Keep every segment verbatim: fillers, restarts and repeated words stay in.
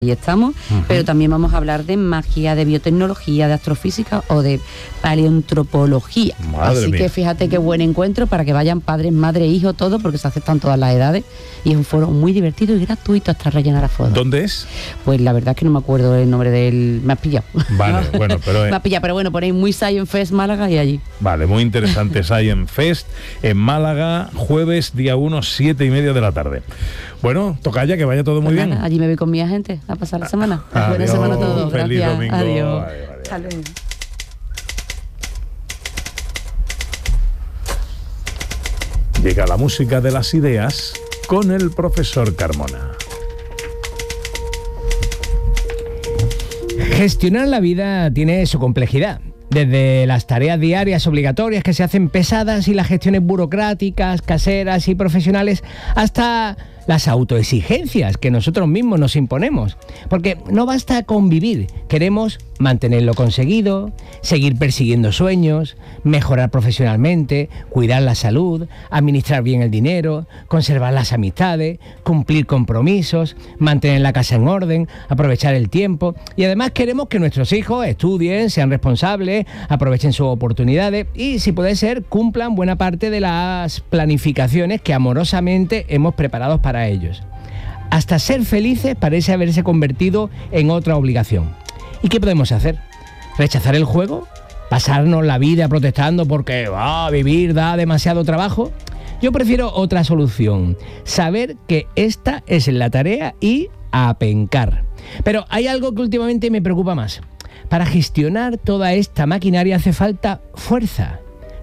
Y estamos, uh-huh. pero también vamos a hablar de magia, de biotecnología, de astrofísica o de paleoantropología. Madre Así mía. que fíjate qué buen encuentro para que vayan padres, madres, hijos, todos, porque se aceptan todas las edades. Y es un foro muy divertido y gratuito hasta rellenar a fotos. ¿Dónde es? Pues la verdad es que no me acuerdo el nombre del... Me has pillado. Vale, bueno, pero... me has pillado, pero bueno, ponéis muy Science Fest Málaga y allí. Vale, muy interesante. Science Fest en Málaga, jueves, día uno, siete y media de la tarde. Bueno, tocaya, que vaya todo muy pues bien. Nada, allí me voy con mi agente a pasar la semana. Adiós, Buena semana a todos. Feliz Gracias. domingo. Adiós. Adiós, adiós. Llega la música de las ideas con el profesor Carmona. Gestionar la vida tiene su complejidad. Desde las tareas diarias obligatorias que se hacen pesadas y las gestiones burocráticas, caseras y profesionales, hasta las autoexigencias que nosotros mismos nos imponemos. Porque no basta con vivir, queremos mantenerlo conseguido, seguir persiguiendo sueños, mejorar profesionalmente, cuidar la salud, administrar bien el dinero, conservar las amistades, cumplir compromisos, mantener la casa en orden, aprovechar el tiempo y además queremos que nuestros hijos estudien, sean responsables, aprovechen sus oportunidades y, si puede ser, cumplan buena parte de las planificaciones que amorosamente hemos preparado para ellos. Hasta ser felices parece haberse convertido en otra obligación. ¿Y qué podemos hacer? ¿Rechazar el juego? ¿Pasarnos la vida protestando porque ah, vivir da demasiado trabajo? Yo prefiero otra solución. Saber que esta es la tarea y apencar. Pero hay algo que últimamente me preocupa más. Para gestionar toda esta maquinaria hace falta fuerza,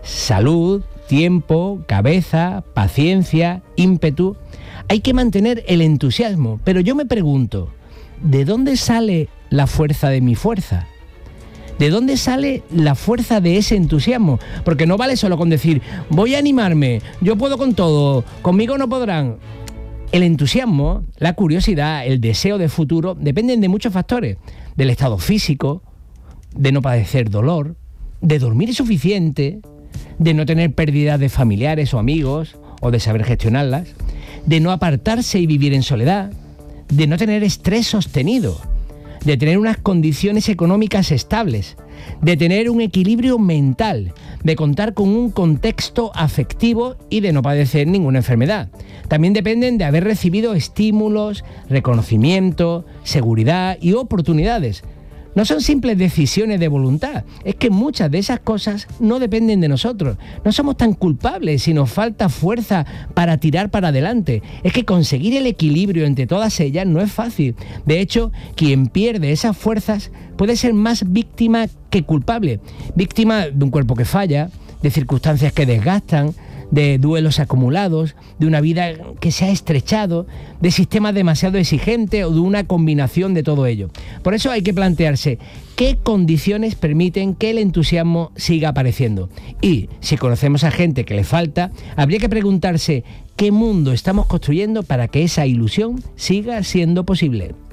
salud, tiempo, cabeza, paciencia, ímpetu. Hay que mantener el entusiasmo, pero yo me pregunto, ¿de dónde sale la fuerza de mi fuerza? ¿De dónde sale la fuerza de ese entusiasmo? Porque no vale solo con decir, voy a animarme, yo puedo con todo, conmigo no podrán. El entusiasmo, la curiosidad, el deseo de futuro dependen de muchos factores, del estado físico, de no padecer dolor, de dormir suficiente, de no tener pérdidas de familiares o amigos, o de saber gestionarlas, de no apartarse y vivir en soledad, de no tener estrés sostenido, de tener unas condiciones económicas estables, de tener un equilibrio mental, de contar con un contexto afectivo y de no padecer ninguna enfermedad. También dependen de haber recibido estímulos, reconocimiento, seguridad y oportunidades. No son simples decisiones de voluntad, es que muchas de esas cosas no dependen de nosotros. No somos tan culpables si nos falta fuerza para tirar para adelante. Es que conseguir el equilibrio entre todas ellas no es fácil. De hecho, quien pierde esas fuerzas puede ser más víctima que culpable. Víctima de un cuerpo que falla, de circunstancias que desgastan, de duelos acumulados, de una vida que se ha estrechado, de sistemas demasiado exigentes o de una combinación de todo ello. Por eso hay que plantearse qué condiciones permiten que el entusiasmo siga apareciendo. Y si conocemos a gente que le falta, habría que preguntarse qué mundo estamos construyendo para que esa ilusión siga siendo posible.